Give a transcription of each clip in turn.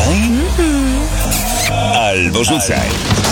Kochaj albo rzucaj.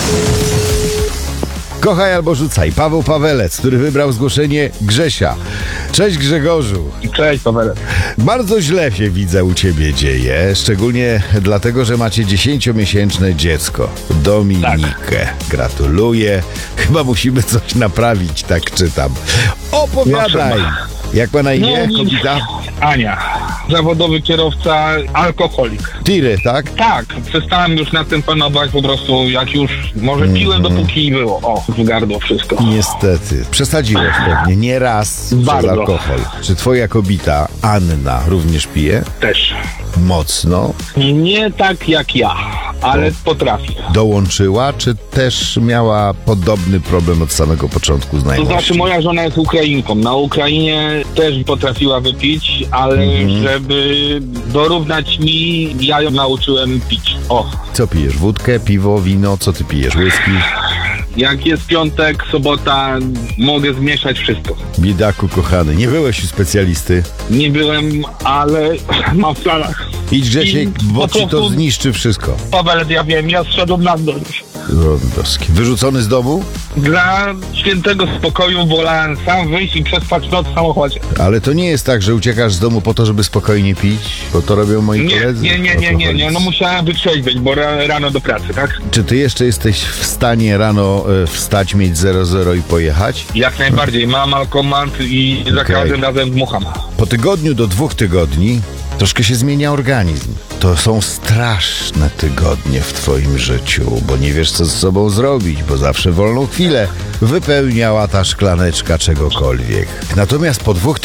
Kochaj albo rzucaj. Paweł Pawelec, który wybrał zgłoszenie Grzesia. Cześć Grzegorzu. Cześć, Paweł. Bardzo źle się widzę u ciebie dzieje, szczególnie dlatego, że macie 10-miesięczne dziecko, Dominikę. Gratuluję. Chyba musimy coś naprawić, tak czytam. Opowiadaj. Jak ma na imię kobieta? Ania. Zawodowy kierowca, alkoholik. Tiry, tak? Tak, przestałem już nad tym panować, po prostu jak już może piłem, dopóki było. O, w gardło wszystko. Niestety. Przesadziłeś pewnie, nie raz przez Bardzo. alkohol. Czy twoja kobieta, Anna, również pije? Też. Mocno. Nie tak jak ja, ale potrafi. Dołączyła, czy też miała podobny problem od samego początku To znajomości? znaczy moja żona jest Ukrainką. Na Ukrainie też potrafiła wypić, ale żeby dorównać mi, ja ją nauczyłem pić. O, Co pijesz? Wódkę, piwo, wino? Co ty pijesz? Whisky? jak jest piątek, sobota, mogę zmieszać wszystko. Biedaku kochany, nie byłeś u specjalisty. Nie byłem, ale mam w planach. Idź Grzesiek, I bo po ci to prostu- zniszczy wszystko. Paweł, ja wiem, ja zszedłem na dół już. Rondowski. Wyrzucony z domu? Dla świętego spokoju wolałem sam wyjść i przespać noc w samochodzie. Ale to nie jest tak, że uciekasz z domu po to, żeby spokojnie pić, bo to robią moi Nie, koledzy. nie, no musiałem wytrzeźwieć, bo rano do pracy, tak? Czy ty jeszcze jesteś w stanie rano wstać, mieć 0,0 i pojechać? Jak najbardziej, mam alkomat i za Okej. każdym razem dmucham. Po tygodniu do 2 tygodni troszkę się zmienia organizm. To są straszne tygodnie w twoim życiu, bo nie wiesz, co z sobą zrobić, bo zawsze wolną chwilę wypełniała ta szklaneczka czegokolwiek. Natomiast po 2